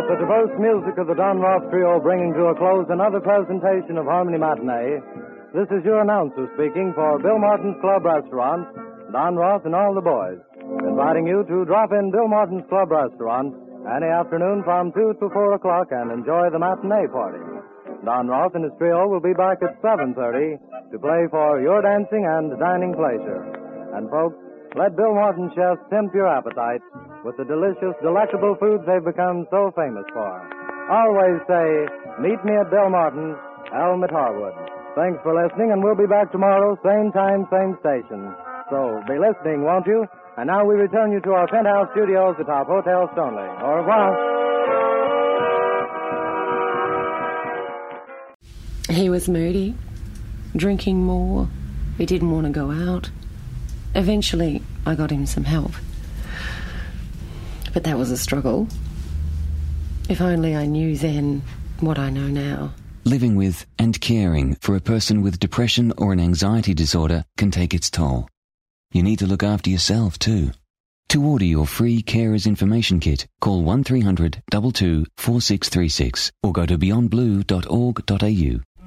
the diverse music of the Don Ross Trio bringing to a close another presentation of Harmony Matinee, this is your announcer speaking for Bill Martin's Club Restaurant, Don Ross and all the boys, inviting you to drop in Bill Martin's Club Restaurant any afternoon from 2 to 4 o'clock and enjoy the matinee party. Don Ross and his trio will be back at 7:30 to play for your dancing and dining pleasure. And folks, let Bill Martin's chefs tempt your appetite with the delicious, delectable foods they've become so famous for. Always say, meet me at Bill Martin's, Elm at Harwood. Thanks for listening, and we'll be back tomorrow, same time, same station. So be listening, won't you? And now we return you to our penthouse studios atop Hotel Stoneleigh. Au revoir. He was moody, drinking more. He didn't want to go out. Eventually, I got him some help. But that was a struggle. If only I knew then what I know now. Living with and caring for a person with depression or an anxiety disorder can take its toll. You need to look after yourself too. To order your free Carers Information Kit, call 1300 22 4636 or go to beyondblue.org.au.